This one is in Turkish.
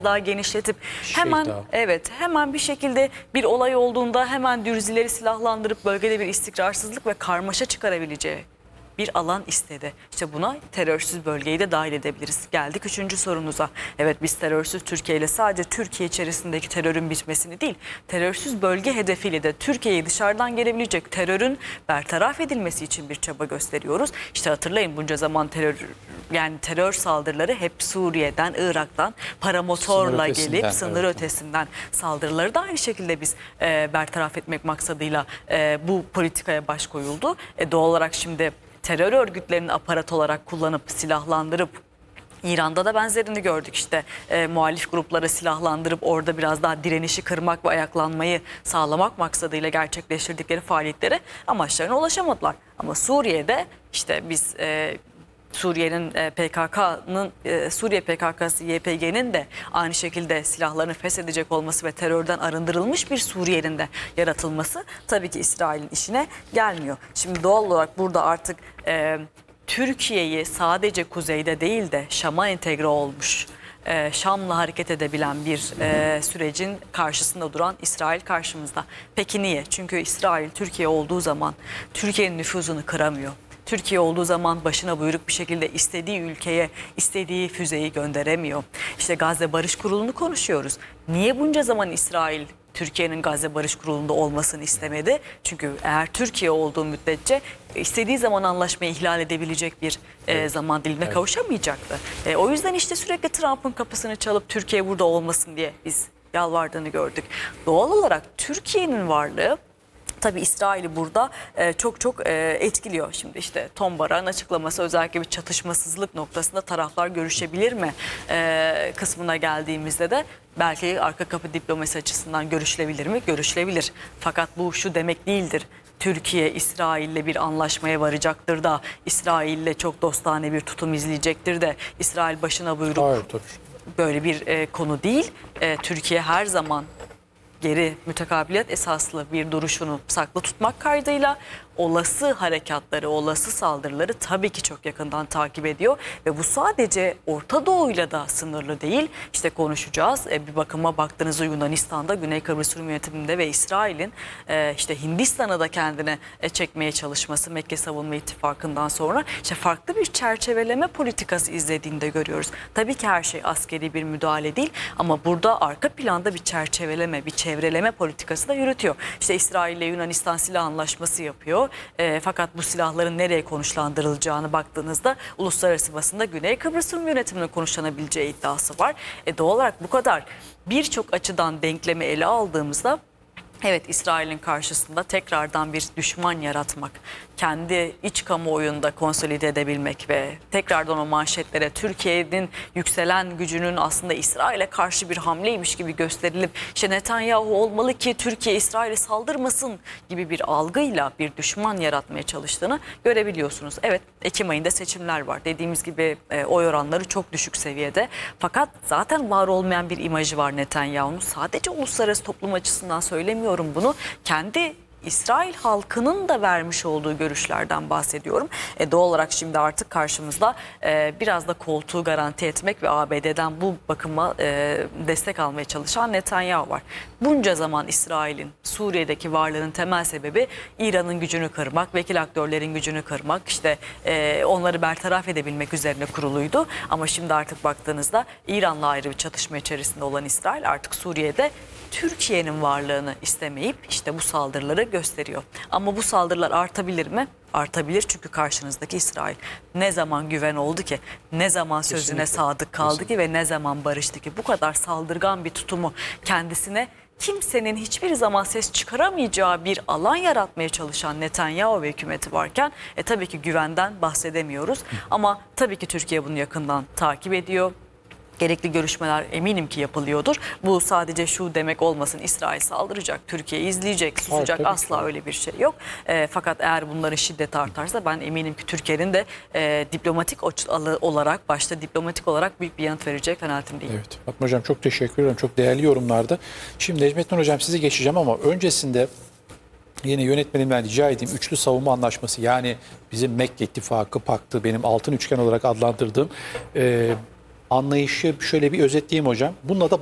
daha genişletip Şeyh Dağı. hemen bir şekilde bir olay olduğunda hemen Dürzileri silahlandırıp bölgede bir istikrarsızlık ve karmaşa çıkarabileceği bir alan istedi. İşte buna terörsüz bölgeyi de dahil edebiliriz. Geldik 3. sorumuza. Evet, biz terörsüz Türkiye ile sadece Türkiye içerisindeki terörün bitmesini değil, terörsüz bölge hedefiyle de Türkiye'yi dışarıdan gelebilecek terörün bertaraf edilmesi için bir çaba gösteriyoruz. İşte hatırlayın, bunca zaman terör saldırıları hep Suriye'den, Irak'tan paramotorla gelip sınır ötesinden saldırıları da aynı şekilde biz bertaraf etmek maksadıyla bu politikaya baş koyuldu. Doğal olarak şimdi terör örgütlerini aparat olarak kullanıp silahlandırıp, İran'da da benzerini gördük, işte muhalif grupları silahlandırıp orada biraz daha direnişi kırmak ve ayaklanmayı sağlamak maksadıyla gerçekleştirdikleri faaliyetlere amaçlarına ulaşamadılar. Ama Suriye'de işte biz Suriye'nin Suriye PKK'sı YPG'nin de aynı şekilde silahlarını feshedecek olması ve terörden arındırılmış bir Suriye'nin de yaratılması tabii ki İsrail'in işine gelmiyor. Şimdi doğal olarak burada artık Türkiye'yi sadece kuzeyde değil de Şam'a entegre olmuş, Şam'la hareket edebilen bir sürecin karşısında duran İsrail karşımızda. Peki niye? Çünkü İsrail Türkiye olduğu zaman Türkiye'nin nüfuzunu kıramıyor. Türkiye olduğu zaman başına buyruk bir şekilde istediği ülkeye istediği füzeyi gönderemiyor. İşte Gazze Barış Kurulu'nu konuşuyoruz. Niye bunca zaman İsrail Türkiye'nin Gazze Barış Kurulu'nda olmasını istemedi? Çünkü eğer Türkiye olduğu müddetçe istediği zaman anlaşmayı ihlal edebilecek bir zaman dilimine kavuşamayacaktı. O yüzden işte sürekli Trump'ın kapısını çalıp Türkiye burada olmasın diye biz yalvardığını gördük. Doğal olarak Türkiye'nin varlığı tabii İsrail'i burada çok etkiliyor. Şimdi işte Tom Barak'ın açıklaması, özellikle bir çatışmasızlık noktasında taraflar görüşebilir mi kısmına geldiğimizde de belki arka kapı diplomasi açısından görüşülebilir mi? Görüşülebilir. Fakat bu şu demek değildir: Türkiye İsrail'le bir anlaşmaya varacaktır da, İsrail'le çok dostane bir tutum izleyecektir de, İsrail başına buyruk. Hayır, tabii. Böyle bir konu değil. Türkiye her zaman geri mütekabiliyet esaslı bir duruşunu saklı tutmak kaydıyla olası harekatları, olası saldırıları tabii ki çok yakından takip ediyor. Ve bu sadece Orta Doğu'yla da sınırlı değil. İşte konuşacağız. Bir bakıma baktığınızda Yunanistan'da, Güney Kıbrıs Rum yönetiminde ve İsrail'in işte Hindistan'ı da kendine çekmeye çalışması, Mekke Savunma İttifakı'ndan sonra işte farklı bir çerçeveleme politikası izlediğini de görüyoruz. Tabii ki her şey askeri bir müdahale değil, ama burada arka planda bir çerçeveleme, bir çevreleme politikası da yürütüyor. İşte İsrail ile Yunanistan silah anlaşması yapıyor. Fakat bu silahların nereye konuşlandırılacağını baktığınızda uluslararası basında Güney Kıbrıs Rum yönetiminin konuşlanabileceği iddiası var. Doğal olarak bu kadar birçok açıdan denklemi ele aldığımızda, evet, İsrail'in karşısında tekrardan bir düşman yaratmak, kendi iç kamuoyunda konsolide edebilmek ve tekrardan o manşetlere Türkiye'nin yükselen gücünün aslında İsrail'e karşı bir hamleymiş gibi gösterilip, işte Netanyahu olmalı ki Türkiye İsrail'e saldırmasın gibi bir algıyla bir düşman yaratmaya çalıştığını görebiliyorsunuz. Evet, Ekim ayında seçimler var. Dediğimiz gibi oy oranları çok düşük seviyede. Fakat zaten var olmayan bir imajı var Netanyahu'nun. Sadece uluslararası toplum açısından söylemiyorum bunu. Kendi İsrail halkının da vermiş olduğu görüşlerden bahsediyorum. Doğal olarak şimdi artık karşımızda biraz da koltuğu garanti etmek ve ABD'den bu bakıma destek almaya çalışan Netanyahu var. Bunca zaman İsrail'in Suriye'deki varlığının temel sebebi İran'ın gücünü kırmak, vekil aktörlerin gücünü kırmak, işte onları bertaraf edebilmek üzerine kuruluydu. Ama şimdi artık baktığınızda İran'la ayrı bir çatışma içerisinde olan İsrail artık Suriye'de Türkiye'nin varlığını istemeyip işte bu saldırıları gösteriyor. Ama bu saldırılar artabilir mi? Artabilir, çünkü karşınızdaki İsrail. Ne zaman güven oldu ki, ne zaman sözüne sadık kaldı ki ve ne zaman barıştı ki? Bu kadar saldırgan bir tutumu kendisine kimsenin hiçbir zaman ses çıkaramayacağı bir alan yaratmaya çalışan Netanyahu ve hükümeti varken tabii ki güvenden bahsedemiyoruz. Ama tabii ki Türkiye bunu yakından takip ediyor. Gerekli görüşmeler eminim ki yapılıyordur. Bu sadece şu demek olmasın: İsrail saldıracak, Türkiye izleyecek, susacak. Hayır, asla öyle bir şey yok. Fakat eğer bunların şiddeti artarsa ben eminim ki Türkiye'nin de diplomatik olarak, başta diplomatik olarak büyük bir yanıt verecek kanaatindeyim. Evet, Fatma Hocam çok teşekkür ederim. Çok değerli yorumlardı. Şimdi Necmettin Hocam sizi geçeceğim ama öncesinde yine yönetmenimden rica edeyim, üçlü savunma anlaşması, yani bizim Mekke İttifakı Paktı, benim altın üçgen olarak adlandırdığım anlayışı şöyle bir özetleyeyim hocam. Bununla da